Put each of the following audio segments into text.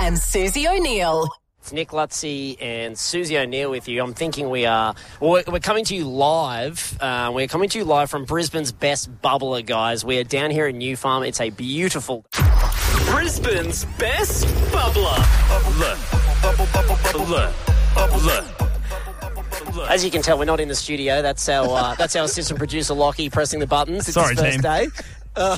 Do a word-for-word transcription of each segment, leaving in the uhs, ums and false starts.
and Susie O'Neill. It's Nick Lutzy and Susie O'Neill with you. I'm thinking we are... Well, we're coming to you live. Uh, we're coming to you live from Brisbane's best bubbler, guys. We are down here in New Farm. It's a beautiful... Brisbane's best bubbler. Bubbler. Bubble, bubble, bubbler. Bubbler. As you can tell, we're not in the studio. That's our uh, that's our assistant producer, Lockie, pressing the buttons. It's Sorry, his first team. day. Uh,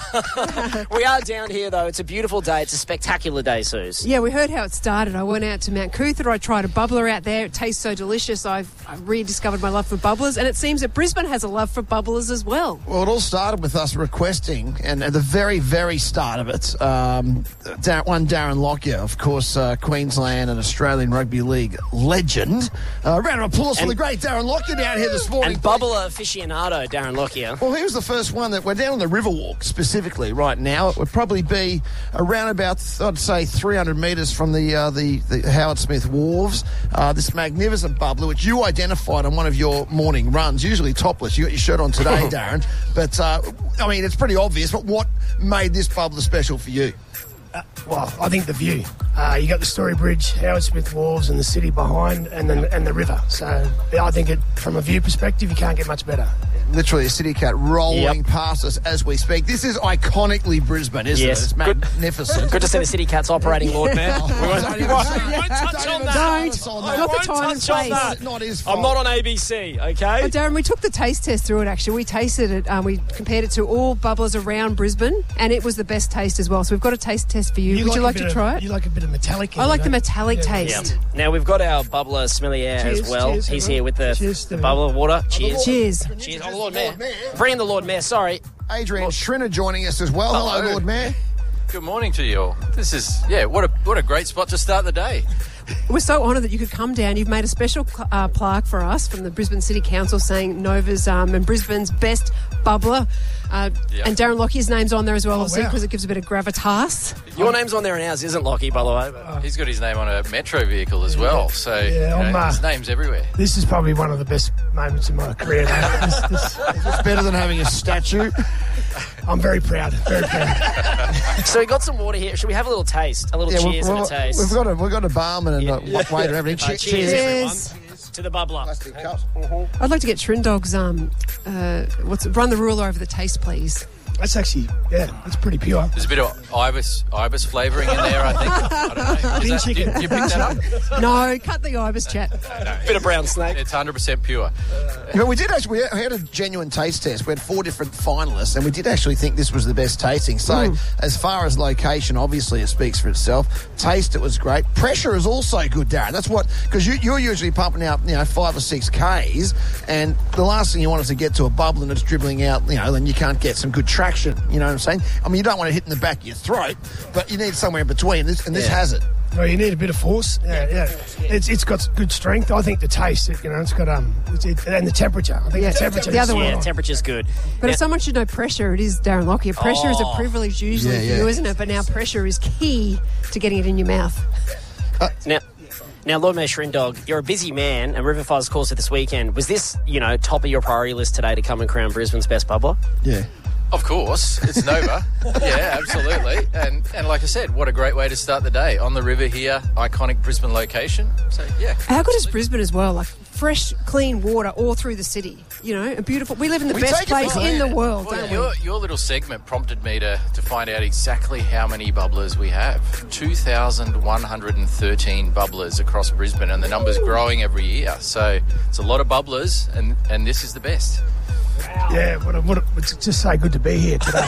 we are down here, though. It's a beautiful day. It's a spectacular day, Suze. Yeah, we heard how it started. I went out to Mount Cootha. I tried a bubbler out there. It tastes so delicious. I've, I've rediscovered my love for bubblers, and it seems that Brisbane has a love for bubblers as well. Well, it all started with us requesting, and at the very, very start of it, um, Dar- one Darren Lockyer, of course, uh, Queensland and Australian Rugby League legend. Uh, round of applause And- for the great Darren Lockyer down here this morning. And bubbler aficionado, Darren Lockyer. Well, he was the first one that we're down on the Riverwalk specifically right now. It would probably be around about, I'd say, three hundred metres from the, uh, the the Howard Smith Wharves. Uh, this magnificent bubbler, which you identified on one of your morning runs, usually topless. You got your shirt on today, Darren. But, uh, I mean, it's pretty obvious. But what made this bubbler special for you? Uh, well, I think the view. Uh, you got the Story Bridge, Howard Smith Wharves, and the city behind, and then and the river. So yeah, I think it, from a view perspective, you can't get much better. Literally a city cat rolling Yep. past us as we speak. This is iconically Brisbane, isn't Yes. it? It's Good- magnificent. Good to see the City Cats operating, Lord Mayor. Oh, We won't, don't we even won't- say- we won't touch don't on even that. say Don't. us on I that. Not the won't time and touch on place. that. Not his fault. I'm not on A B C, okay? Oh, Darren, we took the taste test through it, actually. We tasted it. Um, we compared it to all bubblers around Brisbane, and it was the best taste as well. So we've got a taste test for you. Would you a like bit to of- try it? You like a bit of metallic. in I it, like the don't you? metallic Yeah. taste. Now, we've got our bubbler sommelier as Cheers, well. cheers, He's everyone. here with the, Cheers, the everyone. bubbler water. Cheers. Cheers. Cheers. Oh, Lord Mayor. Bring in the Lord Mayor. Sorry. Adrian Schrinner joining us as well. Hello, Hello. Lord Mayor. Good morning to you all. This is, yeah, what a what a great spot to start the day. We're so honoured that you could come down. You've made a special uh, plaque for us from the Brisbane City Council saying Nova's um, and Brisbane's best bubbler. Uh, Yeah. And Darren Lockyer's name's on there as well, Oh, obviously, wow. because it gives a bit of gravitas. Your name's on there and ours isn't, Lockie, by the way. But He's got his name on a metro vehicle as well, so Yeah, you I'm, know, uh, his name's everywhere. This is probably one of the best moments in my career. Mate. This, this, It's better than having a statue. I'm very proud. Very proud. So we got some water here. Should we have a little taste? A little cheers we've, and a taste. we've got a we've got a barman and Yeah. a waiter. Everything. Uh, Cheers. cheers, Cheers. everyone. To the bubbler. Plastic cup. I'd like to get Shrindog's, um, uh, what's it, run the ruler over the taste, please. That's actually, yeah, that's pretty pure. There's a bit of ibis ibis flavouring in there, I think. I don't know. Is that, Chicken. you, you picked that up? No, cut the ibis chat. Bit of brown snake. It's one hundred percent pure. But we did actually we had a genuine taste test. We had four different finalists, and we did actually think this was the best tasting. So, as far as location, obviously it speaks for itself. Taste, it was great. Pressure is also good, Darren. That's what because you, you're usually pumping out, you know, five or six Ks, and the last thing you want is to get to a bubble and it's dribbling out, you know, then you can't get some good traction. You know what I'm saying? I mean, you don't want to hit in the back of your throat, but you need somewhere in between, this, and this Yeah. has it. Well, you need a bit of force. Yeah, yeah. It's it's got good strength. I think the taste, it, you know, it's got um, it's, it, and the temperature. I think Yeah, the temperature. the other is- one. Yeah, temperature's good. But Now- if someone should know pressure, it is Darren Lockyer. Pressure is a Oh. privilege usually Yeah, for yeah. you, isn't it? But now pressure is key to getting it in your mouth. Now, now, Lord Mayor Shrindog, you're a busy man, and River Fire's course this weekend. Was this, you know, top of your priority list today to come and crown Brisbane's best bubbler? Yeah. Of course, it's Nova. Yeah, absolutely. And and like I said, what a great way to start the day. On the river here, iconic Brisbane location. So, yeah. How good is Brisbane as well? Like fresh, clean water all through the city. You know, a beautiful. We live in the We best take it for place in the granted. world, Well, don't we? your, your little segment prompted me to, to find out exactly how many bubblers we have. two thousand one hundred thirteen bubblers across Brisbane, and the number's growing every year. So it's a lot of bubblers, and, and this is the best. Yeah, what a, what a, it's just so good to be here today.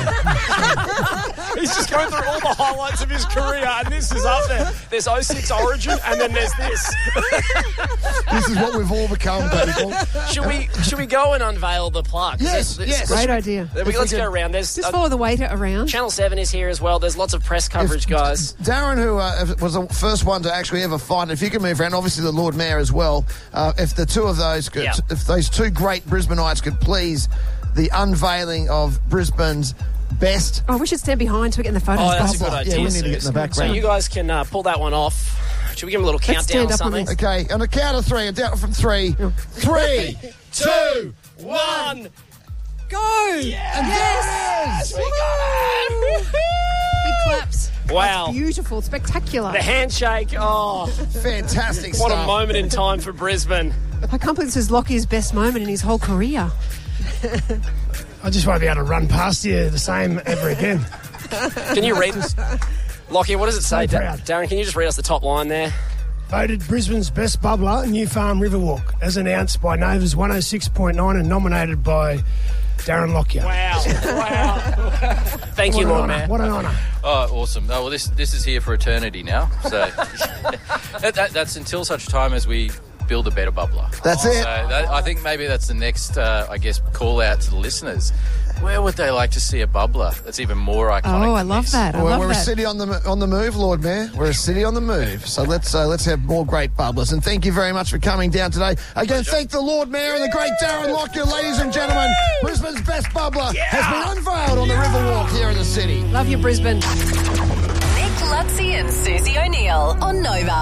He's just going through all the highlights of his career, and this is up there. There's oh six Origin, and then there's this. This is what we've all become, people. Should we should we go and unveil the plaque? Yes, There's- yes. Great idea. There we go. Let's go around. There's Just uh, follow the waiter around. Channel seven is here as well. There's lots of press coverage, guys. Darren, who uh, was the first one to actually ever find it, if you can move around, obviously the Lord Mayor as well, uh, if the two of those could, Yeah. if those two great Brisbaneites could please the unveiling of Brisbane's best. Oh, we should stand behind to get in the photos. Oh, that's a Bob. good idea. Yeah, we need to get in the So background. you guys can uh, pull that one off. Should we give him a little Let's countdown stand or up on something? this. Okay, on a count of three, down from three, three, two, One. Go! Yes! We got it. Big claps. Wow. That's beautiful, spectacular. The handshake. Oh, Fantastic what stuff. a moment in time for Brisbane. I can't believe this is Lockie's best moment in his whole career. I just won't be able to run past you the same ever again. Can you read this? Lockie, what does it say? So Da- proud. Darren, can you just read us the top line there? Voted Brisbane's best bubbler, New Farm Riverwalk, as announced by Nova's one oh six point nine and nominated by Darren Lockyer. Wow. Wow. Thank you, What an Lord honour, Mayor. What an honour. Oh, awesome. Oh, well, this this is here for eternity now. So that, that, that's until such time as we build a better bubbler. That's it. So that, I think maybe that's the next, uh, I guess, call out to the listeners. Where would they like to see a bubbler that's even more iconic? Oh, I than love this? that. I Well, love we're a that. city on the on the move, Lord Mayor. We're a city on the move. So let's uh, let's have more great bubblers. And thank you very much for coming down today. Again, thank the Lord Mayor and the great Darren Lockyer, ladies and gentlemen. Brisbane's best bubbler has been unveiled on the Riverwalk here in the city. Love you, Brisbane. Nick Lutzi and Susie O'Neill on Nova.